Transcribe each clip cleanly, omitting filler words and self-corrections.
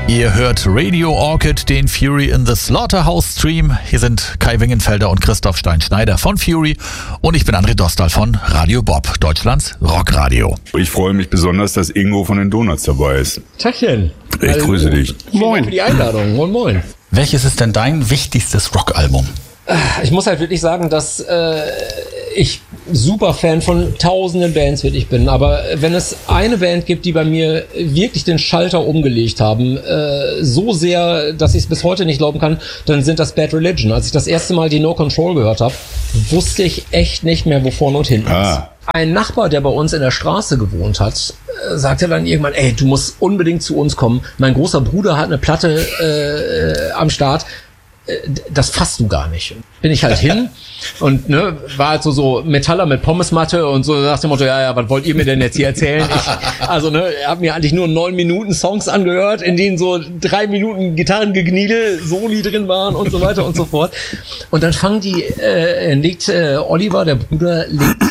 Ihr hört Radio Orchid, den Fury in the Slaughterhouse Stream. Hier sind Kai Wingenfelder und Christoph Stein-Schneider von Fury und ich bin André Dostal von Radio Bob, Deutschlands Rockradio. Ich freue mich besonders, dass Ingo von den Donuts dabei ist. Tachchen. Ich grüße dich. Vielen Dank für die Einladung. Moin, moin. Welches ist denn dein wichtigstes Rockalbum? Ich muss halt wirklich sagen, dass ich super Fan von tausenden Bands wirklich bin. Aber wenn es eine Band gibt, die bei mir wirklich den Schalter umgelegt haben, so sehr, dass ich es bis heute nicht glauben kann, dann sind das Bad Religion. Als ich das erste Mal die No Control gehört habe, wusste ich echt nicht mehr, wo vorne und hinten ist. Ein Nachbar, der bei uns in der Straße gewohnt hat, sagte dann irgendwann, ey, du musst unbedingt zu uns kommen. Mein großer Bruder hat eine Platte am Start. Das fasst du gar nicht. Bin ich halt hin und war halt so Metaller mit Pommesmatte und so nach dem Motto, ja, was wollt ihr mir denn jetzt hier erzählen? Ich habe mir eigentlich nur 9 Minuten Songs angehört, in denen so 3 Minuten Gitarrengegniedel, Soli drin waren und so weiter und so fort. Und dann legt Oliver, der Bruder,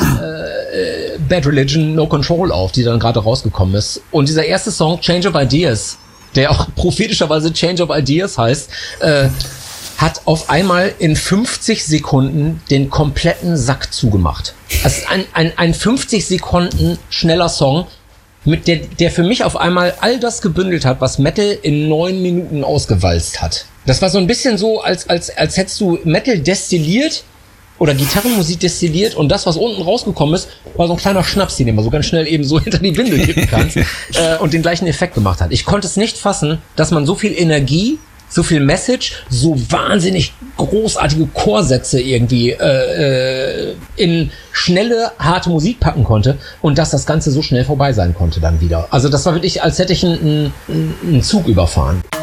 Bad Religion No Control auf, die dann gerade rausgekommen ist. Und dieser erste Song, Change of Ideas, der auch prophetischerweise Change of Ideas heißt, hat auf einmal in 50 Sekunden den kompletten Sack zugemacht. Also ein 50 Sekunden schneller Song, mit der für mich auf einmal all das gebündelt hat, was Metal in 9 Minuten ausgewalzt hat. Das war so ein bisschen so, als hättest du Metal destilliert oder Gitarrenmusik destilliert und das, was unten rausgekommen ist, war so ein kleiner Schnaps, den man so ganz schnell eben so hinter die Binde kippen kannst und den gleichen Effekt gemacht hat. Ich konnte es nicht fassen, dass man so viel Energie, so viel Message, so wahnsinnig großartige Chorsätze irgendwie in schnelle, harte Musik packen konnte und dass das Ganze so schnell vorbei sein konnte dann wieder. Also das war wirklich, als hätte ich einen Zug überfahren.